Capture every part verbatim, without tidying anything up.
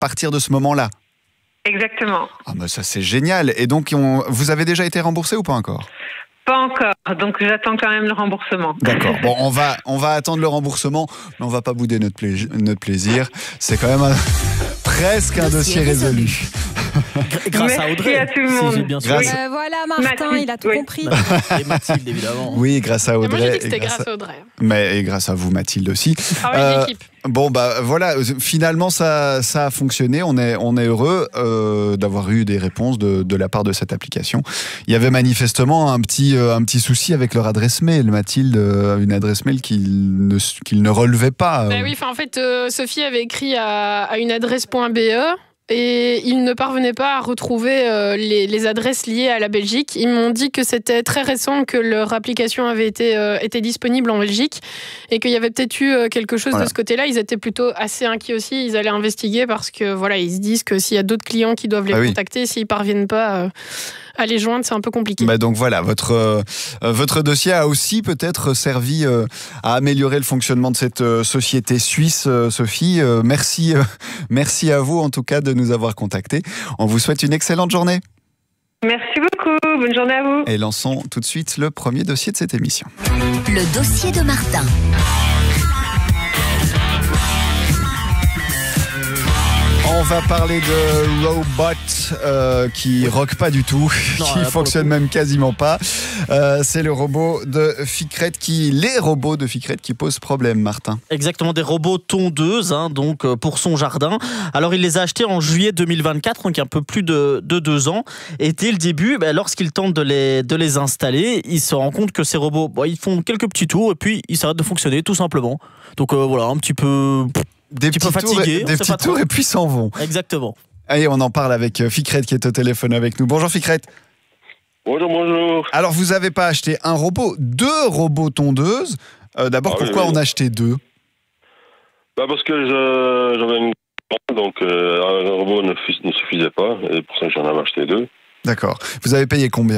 partir de ce moment-là. Exactement. Ah bah ça c'est génial. Et donc on, vous avez déjà été remboursé ou pas encore ? Pas encore, donc j'attends quand même le remboursement. D'accord. Bon, on va on va attendre le remboursement, mais on va pas bouder notre, pla- notre plaisir. C'est quand même un, presque un dossier résolu. Grâce Merci à Audrey. à tout le monde. Si j'ai bien Grâce- suivi. Euh, voilà, Martin, Mathilde, il a tout oui. compris. Et Mathilde, évidemment. Oui, grâce à Et moi, Audrey. j'ai dit que c'était et grâce grâce à- à Audrey. Mais et grâce à vous, Mathilde aussi. Ah ouais, Euh, l'équipe. Bon bah voilà, finalement ça ça a fonctionné. On est on est heureux euh, d'avoir eu des réponses de de la part de cette application. Il y avait manifestement un petit euh, un petit souci avec leur adresse mail, Mathilde, euh, une adresse mail qu'ils ne qu'ils ne relevaient pas. euh. Bah oui, enfin, en fait, euh, Sophie avait écrit à, à une adresse .be et ils ne parvenaient pas à retrouver euh, les, les adresses liées à la Belgique. Ils m'ont dit que c'était très récent que leur application avait été, euh, été disponible en Belgique et qu'il y avait peut-être eu euh, quelque chose Voilà. de ce côté-là. Ils étaient plutôt assez inquiets aussi. Ils allaient investiguer parce que voilà, ils se disent que s'il y a d'autres clients qui doivent les Ah oui. contacter, s'ils parviennent pas euh, à les joindre, c'est un peu compliqué. Bah donc voilà, votre euh, votre dossier a aussi peut-être servi euh, à améliorer le fonctionnement de cette euh, société suisse, euh, Sophie. Euh, merci euh, merci à vous en tout cas de nous avoir contactés. On vous souhaite une excellente journée. Merci beaucoup, bonne journée à vous. Et lançons tout de suite le premier dossier de cette émission. Le dossier de Martin. On va parler de Robot euh, qui rock pas du tout, Non, qui là, pour fonctionne le coup. même quasiment pas. Euh, c'est le robot de Ficret qui, les robots de Ficret qui posent problème, Martin. Exactement, des robots tondeuses, hein, donc euh, pour son jardin. Alors il les a achetés en juillet deux mille vingt-quatre, donc il y a un peu plus de, de deux ans. Et dès le début, bah, lorsqu'il tente de les, de les installer, il se rend compte que ces robots, bon, ils font quelques petits tours et puis ils s'arrêtent de fonctionner tout simplement. Donc euh, voilà, un petit peu... Des petit petits peu tours, fatigué, et, on des sait petits pas tours trop. et puis s'en vont. Exactement. Allez, on en parle avec euh, Ficret qui est au téléphone avec nous. Bonjour Ficret. Bonjour, bonjour. Alors vous avez pas acheté un robot, deux robots tondeuses. Euh, D'abord, Ah oui, pourquoi oui. en acheter deux ? Bah parce que je- j'avais une donc euh, un robot ne, fus- ne suffisait pas, et pour ça que j'en avais acheté deux. D'accord. Vous avez payé combien ?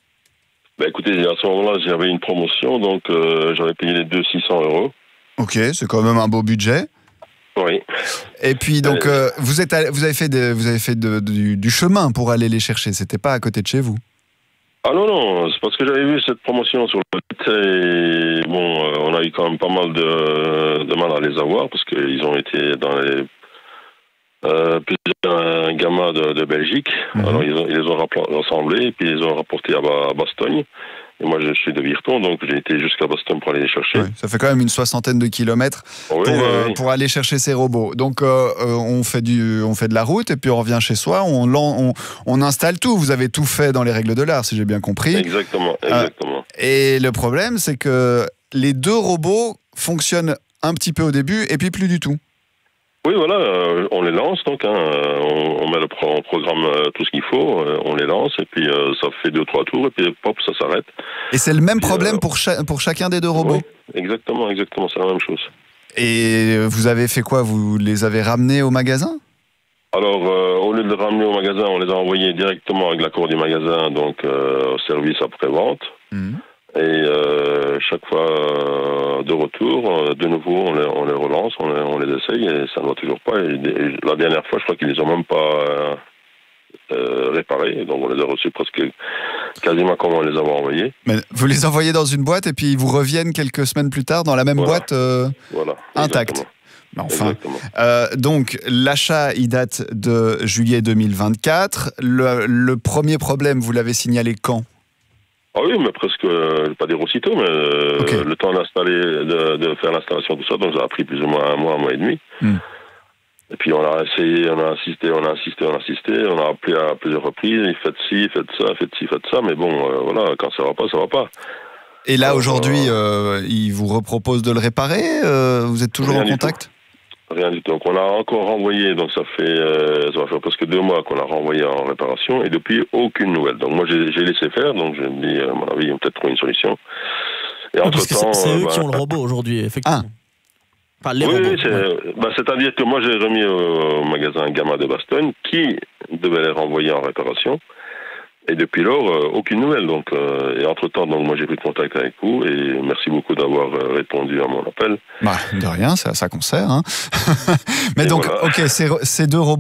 Bah écoutez, à ce moment-là, j'avais une promotion, donc euh, j'avais payé les deux six cents euros. Ok, c'est quand même un beau budget. Oui. Et puis donc euh, vous êtes allé- vous avez fait des- vous avez fait de- du, du chemin pour aller les chercher. C'était pas à côté de chez vous. Ah non, non, c'est parce que j'avais vu cette promotion sur le site, et bon, euh, on a eu quand même pas mal de, de mal à les avoir, parce qu'ils ont été dans les euh, plusieurs gammas de, de Belgique. Mhm. Alors ils, ont, ils les ont rappla- rassemblés, et puis ils les ont rapportés à, Ba- à Bastogne. Et moi, je suis de Virton, donc j'ai été jusqu'à Bastogne pour aller les chercher. Ouais, ça fait quand même une soixantaine de kilomètres Oui, pour, oui, euh, oui. pour aller chercher ces robots. Donc euh, euh, on fait du on fait de la route et puis on revient chez soi, on, lan- on, on installe tout. Vous avez tout fait dans les règles de l'art, si j'ai bien compris. Exactement, exactement. Et le problème, c'est que les deux robots fonctionnent un petit peu au début et puis plus du tout. Oui, voilà, euh, on les lance, donc, hein, euh, on, on met le pro- on programme euh, tout ce qu'il faut, euh, on les lance, et puis euh, ça fait deux, trois tours, et puis pop, ça s'arrête. Et c'est le même Puis, problème euh, pour, cha- pour chacun des deux robots. Oui, exactement, exactement, c'est la même chose. Et vous avez fait quoi ? Vous les avez ramenés au magasin ? Alors, euh, au lieu de les ramener au magasin, on les a envoyés directement avec l'accord du magasin, donc euh, au service après-vente. Mhm. Et euh, chaque fois euh, de retour, euh, de nouveau, on les, on les relance, on les, on les essaye, et ça ne va toujours pas. Et, et la dernière fois, je crois qu'ils les ont même pas euh, euh, réparés, donc on les a reçus presque quasiment comme on les avait envoyés. Mais vous les envoyez dans une boîte et puis ils vous reviennent quelques semaines plus tard dans la même Voilà. boîte euh, Voilà. intacte. Exactement. Mais enfin, Exactement. euh, donc l'achat, il date de juillet deux mille vingt-quatre. Le, le premier problème, vous l'avez signalé quand ? Ah oui, mais presque, euh, je vais pas dire aussitôt, mais euh, Ok. le temps d'installer, de, de faire l'installation, tout ça, donc ça a pris plus ou moins un mois, un mois et demi. Hmm. Et puis on a essayé, on a insisté, on a insisté, on a insisté, on a appelé à plusieurs reprises, faites ci, faites ça, faites ci, faites ça, mais bon, euh, voilà, quand ça va pas, ça va pas. Et là, Euh, aujourd'hui, euh, il vous repropose de le réparer. euh, Vous êtes toujours Rien en du contact ? Rien du tout. Donc on a encore renvoyé, donc ça fait, euh, ça va faire presque deux mois qu'on a renvoyé en réparation, et depuis aucune nouvelle. Donc moi j'ai j'ai laissé faire, donc je me dis, à mon avis, ils vont peut-être trouver une solution. Et Ah, entre parce que c'est temps, c'est eux qui ont le bah, robot aujourd'hui, effectivement. Enfin, les oui, robots. oui, c'est, ouais. bah, c'est-à-dire que moi j'ai remis au, au magasin Gamma de Bastogne qui devait les renvoyer en réparation. Et depuis lors, euh, aucune nouvelle. Donc, euh, et entre-temps, donc, moi, j'ai pris contact avec vous et merci beaucoup d'avoir euh, répondu à mon appel. Bah, de rien, c'est à ça qu'on sert. Hein. Mais Et donc, voilà. ok, ces, ces deux robots